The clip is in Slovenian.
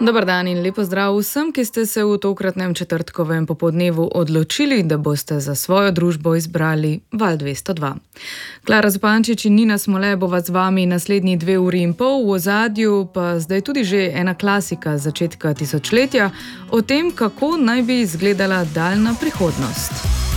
Dobar dan in lepo zdrav vsem, ki ste se v tokratnem četrtkovem popoldnevu odločili, da boste za svojo družbo izbrali Val 202. Klara Zupančič in Nina Smole bova z vami naslednji 2 uri in pol, v ozadju pa zdaj tudi že ena klasika začetka tisočletja o tem, kako naj bi izgledala daljna prihodnost.